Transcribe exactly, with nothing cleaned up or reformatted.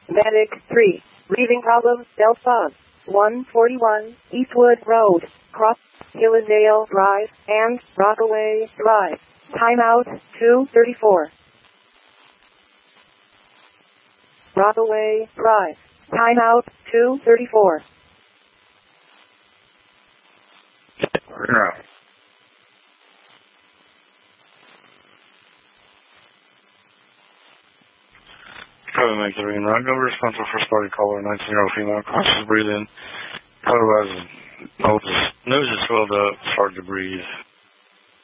Medic three. Breathing problems, Delta. one forty-one, Eastwood Road, Cross Hillendale Drive, and Rockaway Drive. Timeout, two thirty-four. Rockaway Drive. Timeout, two thirty-four. No. Code nine three and Rockaway, responsible for party caller nineteen year old female, conscious breathing. Otherwise, nose is swelled up, it's hard to breathe.